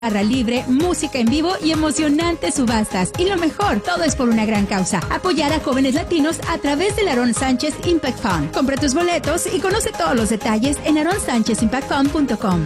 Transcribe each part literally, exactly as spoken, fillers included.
Barra libre, música en vivo y emocionantes subastas. Y lo mejor, todo es por una gran causa. Apoyar a jóvenes latinos a través del Aarón Sánchez Impact Fund. Compra tus boletos y conoce todos los detalles en aaron sánchez impact fund punto com.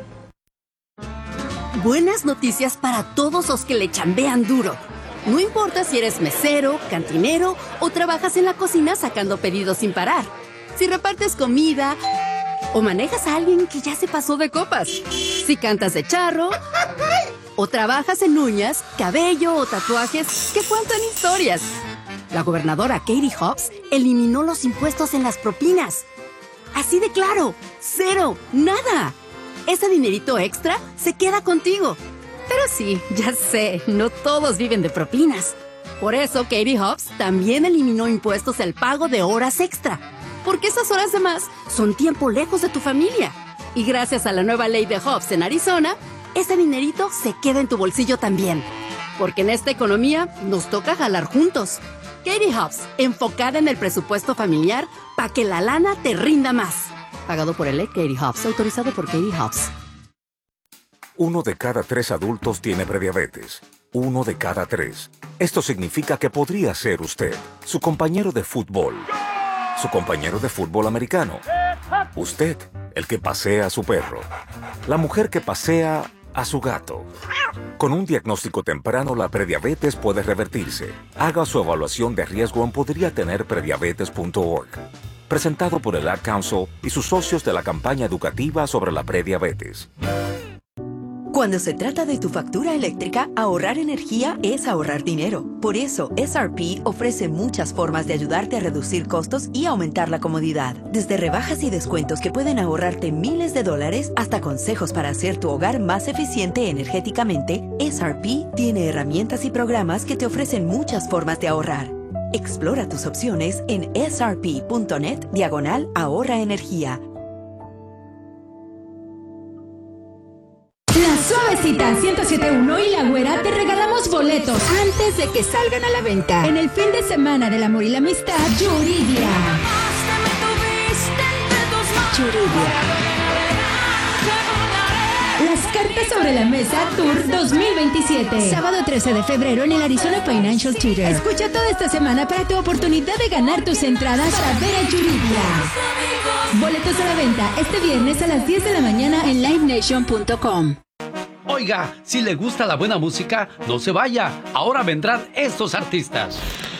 Buenas noticias para todos los que le chambean duro. No importa si eres mesero, cantinero o trabajas en la cocina sacando pedidos sin parar. Si repartes comida o manejas a alguien que ya se pasó de copas. Si cantas de charro o trabajas en uñas, cabello o tatuajes que cuentan historias. La gobernadora Katie Hobbs eliminó los impuestos en las propinas. Así de claro, cero, nada. Ese dinerito extra se queda contigo. Pero sí, ya sé, no todos viven de propinas. Por eso Katie Hobbs también eliminó impuestos al pago de horas extra. Porque esas horas de más son tiempo lejos de tu familia. Y gracias a la nueva ley de Hobbs en Arizona, ese dinerito se queda en tu bolsillo también. Porque en esta economía nos toca jalar juntos. Katie Hobbs, enfocada en el presupuesto familiar para que la lana te rinda más. Pagado por el E. Katie Hobbs, autorizado por Katie Hobbs. Uno de cada tres adultos tiene prediabetes. Uno de cada tres. Esto significa que podría ser usted, su compañero de fútbol, su compañero de fútbol americano, usted, el que pasea a su perro, la mujer que pasea a su gato. Con un diagnóstico temprano, la prediabetes puede revertirse. Haga su evaluación de riesgo en podría tener prediabetes punto org. Presentado por el Ad Council y sus socios de la campaña educativa sobre la prediabetes. Cuando se trata de tu factura eléctrica, ahorrar energía es ahorrar dinero. Por eso, S R P ofrece muchas formas de ayudarte a reducir costos y aumentar la comodidad. Desde rebajas y descuentos que pueden ahorrarte miles de dólares hasta consejos para hacer tu hogar más eficiente energéticamente, S R P tiene herramientas y programas que te ofrecen muchas formas de ahorrar. Explora tus opciones en s r p punto net diagonal ahorra energía. La Suavecita ciento siete punto uno y La Güera te regalamos boletos antes de que salgan a la venta. En el fin de semana del amor y la amistad, Yuridia. Yuridia. Las cartas sobre la mesa Tour dos mil veintisiete. Sábado trece de febrero en el Arizona Financial Theater. Escucha toda esta semana para tu oportunidad de ganar tus entradas para ver a Yuridia. Boletos a la venta este viernes a las diez de la mañana en live nation punto com. Oiga, si le gusta la buena música, no se vaya. Ahora vendrán estos artistas.